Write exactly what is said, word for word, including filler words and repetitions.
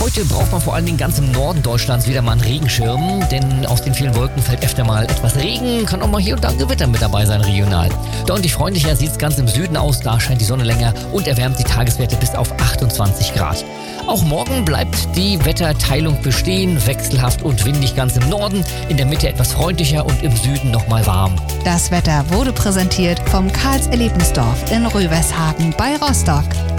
Heute braucht man vor allen Dingen ganz im Norden Deutschlands wieder mal einen Regenschirm, denn aus den vielen Wolken fällt öfter mal etwas Regen, kann auch mal hier und da ein Gewitter mit dabei sein regional. Deutlich freundlicher sieht es ganz im Süden aus, da scheint die Sonne länger und erwärmt die Tageswerte bis auf achtundzwanzig Grad. Auch morgen bleibt die Wetterteilung bestehen, wechselhaft und windig ganz im Norden, in der Mitte etwas freundlicher und im Süden nochmal warm. Das Wetter wurde präsentiert vom Karls Erlebnisdorf in Rövershagen bei Rostock.